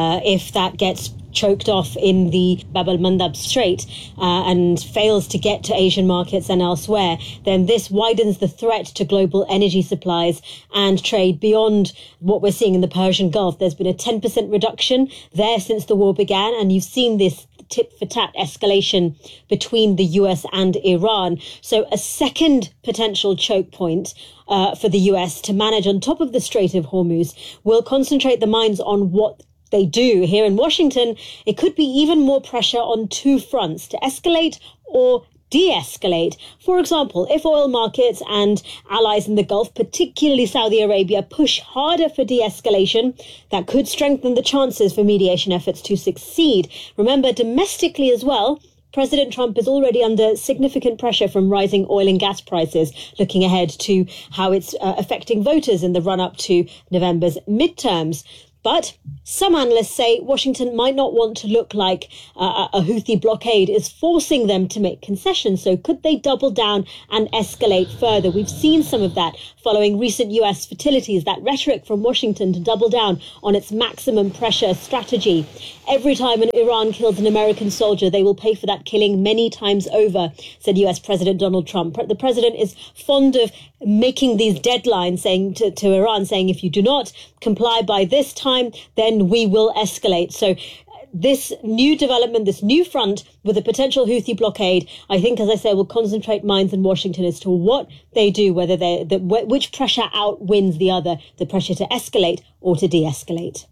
if that gets choked off in the Bab el-Mandeb Strait and fails to get to Asian markets and elsewhere, then this widens the threat to global energy supplies and trade beyond what we're seeing in the Persian Gulf. There's been a 10% reduction there since the war began, and you've seen this tit-for-tat escalation between the US and Iran. So a second potential choke point for the US to manage on top of the Strait of Hormuz will concentrate the minds on what they do. Here in Washington, it could be even more pressure on 2 fronts to escalate or de-escalate. For example, if oil markets and allies in the Gulf, particularly Saudi Arabia, push harder for de-escalation, that could strengthen the chances for mediation efforts to succeed. Remember, domestically as well, President Trump is already under significant pressure from rising oil and gas prices, looking ahead to how it's affecting voters in the run-up to November's midterms. But some analysts say Washington might not want to look like a Houthi blockade is forcing them to make concessions. So could they double down and escalate further? We've seen some of that following recent US fatalities, that rhetoric from Washington to double down on its maximum pressure strategy. Every time Iran kills an American soldier, they will pay for that killing many times over, said US President Donald Trump. The president is fond of making these deadlines, saying to Iran, saying, if you do not comply by this time, then we will escalate. So this new development, this new front with a potential Houthi blockade, I think, as I say, will concentrate minds in Washington as to what they do, whether which pressure outwins the other, the pressure to escalate or to de-escalate.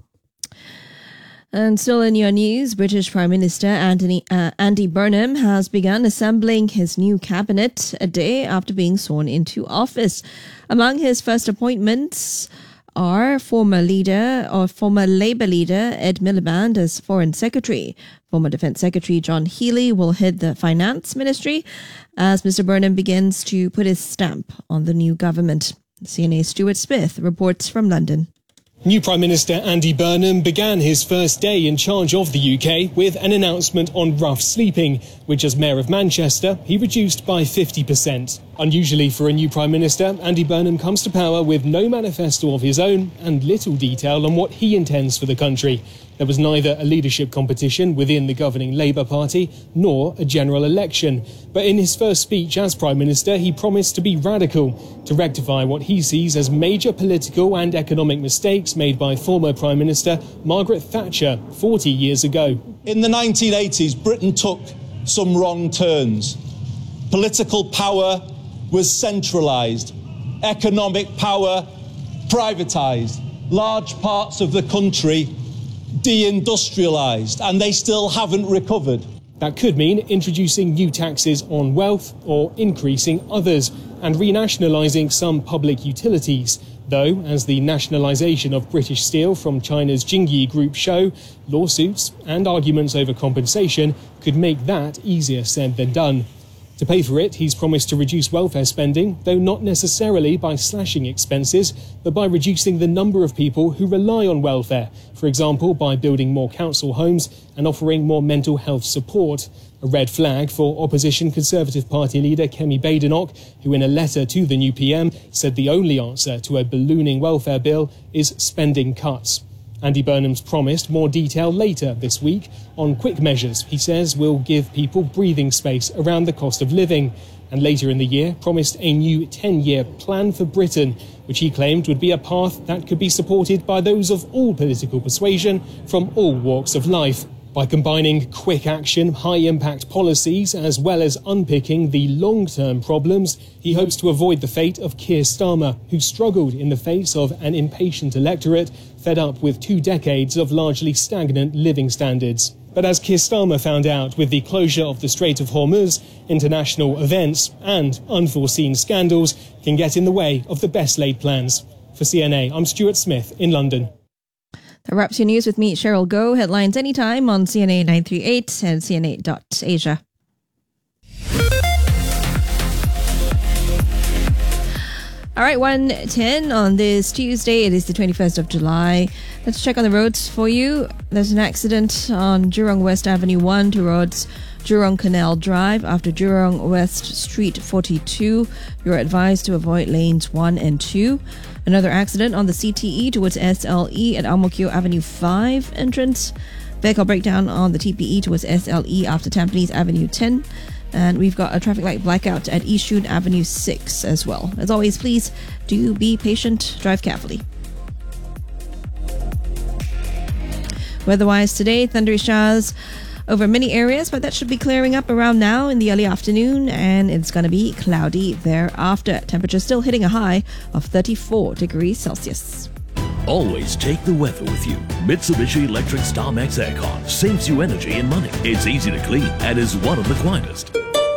And still in your news, British Prime Minister Andy Burnham has begun assembling his new cabinet a day after being sworn into office. Among his first appointments are former Labour leader Ed Miliband as Foreign Secretary. Former Defence Secretary John Healey will head the Finance Ministry as Mr. Burnham begins to put his stamp on the new government. CNA's Stuart Smith reports from London. New Prime Minister Andy Burnham began his first day in charge of the UK with an announcement on rough sleeping, which as Mayor of Manchester, he reduced by 50%. Unusually for a new Prime Minister, Andy Burnham comes to power with no manifesto of his own and little detail on what he intends for the country. There was neither a leadership competition within the governing Labour Party nor a general election. But in his first speech as Prime Minister, he promised to be radical, to rectify what he sees as major political and economic mistakes made by former Prime Minister Margaret Thatcher 40 years ago. In the 1980s, Britain took some wrong turns. Political power was centralised, economic power privatised, large parts of the country deindustrialised, and they still haven't recovered. That could mean introducing new taxes on wealth or increasing others and renationalising some public utilities. Though, as the nationalisation of British Steel from China's Jingyi Group show, lawsuits and arguments over compensation could make that easier said than done. To pay for it, he's promised to reduce welfare spending, though not necessarily by slashing expenses, but by reducing the number of people who rely on welfare, for example, by building more council homes and offering more mental health support. A red flag for opposition Conservative Party leader Kemi Badenoch, who in a letter to the new PM said the only answer to a ballooning welfare bill is spending cuts. Andy Burnham's promised more detail later this week on quick measures he says will give people breathing space around the cost of living, and later in the year promised a new 10-year plan for Britain, which he claimed would be a path that could be supported by those of all political persuasion from all walks of life. By combining quick action, high-impact policies as well as unpicking the long-term problems, he hopes to avoid the fate of Keir Starmer, who struggled in the face of an impatient electorate fed up with 2 decades of largely stagnant living standards. But as Keir Starmer found out with the closure of the Strait of Hormuz, international events and unforeseen scandals can get in the way of the best-laid plans. For CNA, I'm Stuart Smith in London. That wraps your news with me, Cheryl Goh. Headlines anytime on CNA 938 and CNA.Asia. All right, 1:10 on this Tuesday. It is the 21st of July. Let's check on the roads for you. There's an accident on Jurong West Avenue 1 towards Jurong Canal Drive after Jurong West Street 42. You're advised to avoid lanes 1 and 2. Another accident on the CTE towards SLE at Ang Mo Kio Avenue 5 entrance. Vehicle breakdown on the TPE towards SLE after Tampines Avenue 10. And we've got a traffic light blackout at Yishun Avenue 6 as well. As always, please do be patient, drive carefully. Weather-wise today, thundery showers over many areas, but that should be clearing up around now in the early afternoon, and it's going to be cloudy thereafter. Temperature still hitting a high of 34 degrees Celsius. Always take the weather with you. Mitsubishi Electric StarMax Aircon saves you energy and money. It's easy to clean and is one of the quietest.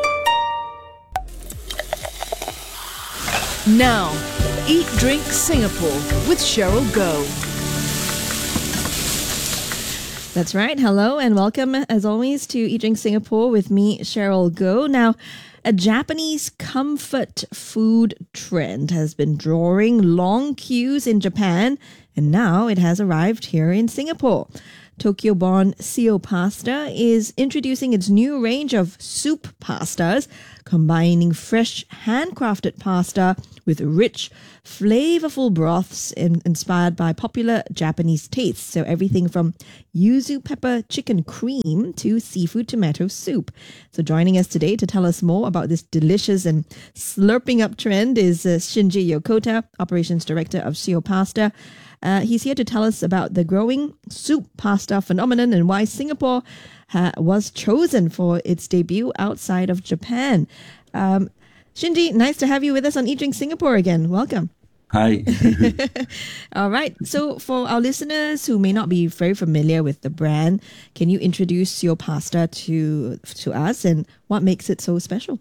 Now, Eat Drink Singapore with Cheryl Goh. That's right. Hello and welcome, as always, to Eat Drink Singapore with me, Cheryl Goh. Now, a Japanese comfort food trend has been drawing long queues in Japan, and now it has arrived here in Singapore. Tokyo-born Sio Pasta is introducing its new range of soup pastas, combining fresh handcrafted pasta with rich, flavorful broths inspired by popular Japanese tastes. So everything from yuzu pepper chicken cream to seafood tomato soup. So joining us today to tell us more about this delicious and slurping up trend is Shinji Yokota, Operations Director of Sio Pasta. He's here to tell us about the growing soup pasta phenomenon and why Singapore was chosen for its debut outside of Japan. Shinji, nice to have you with us on Eat Drink Singapore again. Welcome. Hi. All right. So for our listeners who may not be very familiar with the brand, can you introduce your pasta to us and what makes it so special?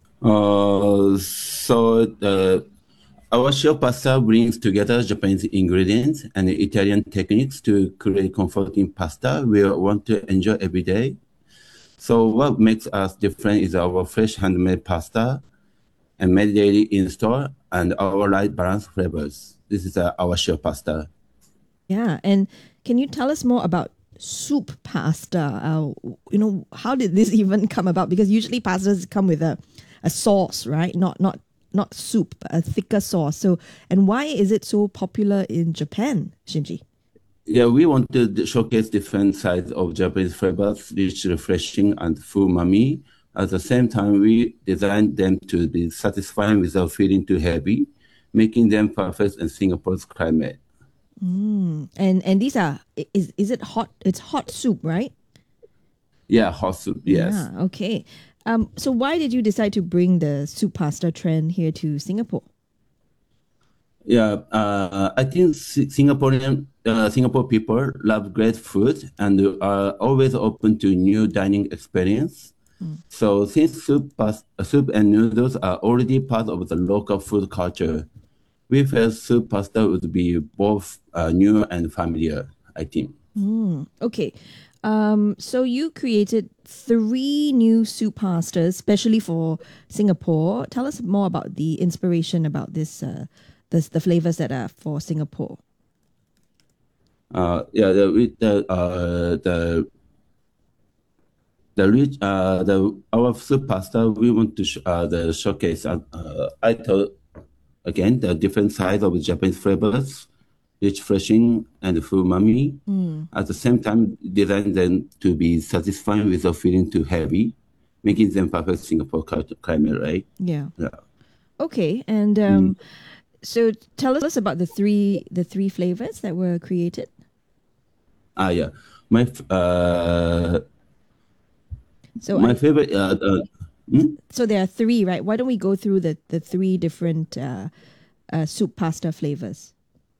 Our Sio Pasta brings together Japanese ingredients and Italian techniques to create comforting pasta we want to enjoy every day. So what makes us different is our fresh handmade pasta and made daily in store and our light balanced flavors. This is our Sio Pasta. Yeah, and can you tell us more about soup pasta? How did this even come about? Because usually pastas come with a sauce, right? Not soup, but a thicker sauce. So, and why is it so popular in Japan, Shinji? Yeah, we want to showcase different sides of Japanese flavors, rich, refreshing, and full umami. At the same time, we designed them to be satisfying without feeling too heavy, making them perfect in Singapore's climate. And these are, is it hot? It's hot soup, right? Yeah, hot soup, yes. Yeah, okay. So why did you decide to bring the soup pasta trend here to Singapore? Yeah, I think Singapore people love great food and are always open to new dining experience. So since soup and noodles are already part of the local food culture, we felt soup pasta would be both new and familiar, I think. Okay. So you created 3 new soup pastas, especially for Singapore. Tell us more about the inspiration about this, the flavors that are for Singapore. Our soup pasta, we want to showcase. I told again the different sides of Japanese flavors, rich, refreshing, and full umami. At the same time, design them to be satisfying without feeling too heavy, making them perfect Singapore climate, right? Yeah. Okay, and so tell us about the three flavors that were created. Yeah, my favorite. So there are 3, right? Why don't we go through the 3 different soup pasta flavors?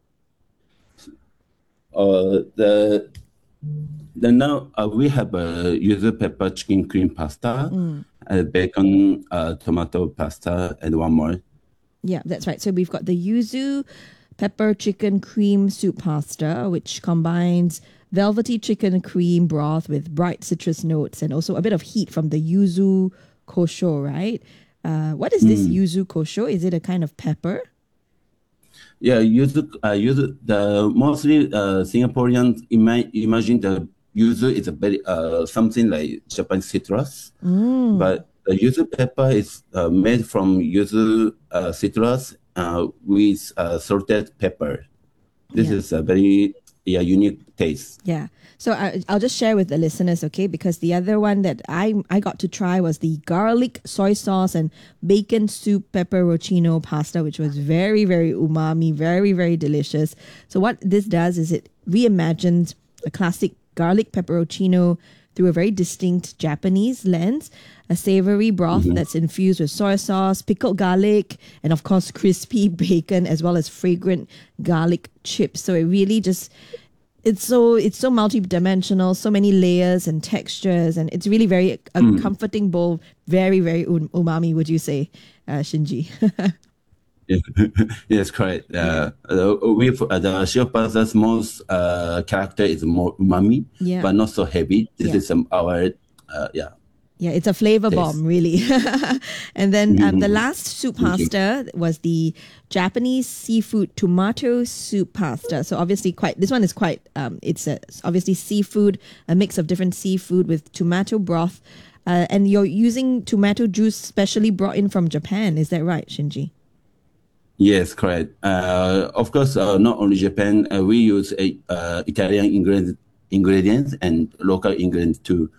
Now we have yuzu pepper chicken cream pasta, bacon tomato pasta, and one more. Yeah, that's right. So we've got the yuzu pepper chicken cream soup pasta, which combines velvety chicken cream broth with bright citrus notes and also a bit of heat from the yuzu kosho, right? What is this yuzu kosho? Is it a kind of pepper? Yeah, yuzu. The mostly Singaporeans imagine the yuzu is a very something like Japanese citrus, but the yuzu pepper is made from yuzu citrus with salted pepper. This is a very unique taste. Yeah. So I'll just share with the listeners, okay? Because the other one that I got to try was the garlic, soy sauce, and bacon soup pepperoncino pasta, which was very, very umami, very, very delicious. So what this does is it reimagines a classic garlic pepperoncino through a very distinct Japanese lens, a savory broth that's infused with soy sauce, pickled garlic, and of course crispy bacon, as well as fragrant garlic chips. So it really just, it's so multi-dimensional, so many layers and textures, and it's really very comforting bowl, very, very umami, would you say, Shinji? Yes, correct. The shea butta's most character is more umami, Yeah. but not so heavy. This is our Yeah, it's a flavor Taste. bomb, really. And then the last soup pasta was the Japanese seafood tomato soup pasta. So obviously this one is quite, it's obviously seafood, a mix of different seafood with tomato broth. And you're using tomato juice specially brought in from Japan. Is that right, Shinji? Yes, correct. Of course, not only Japan, we use Italian ingredients and local ingredients too.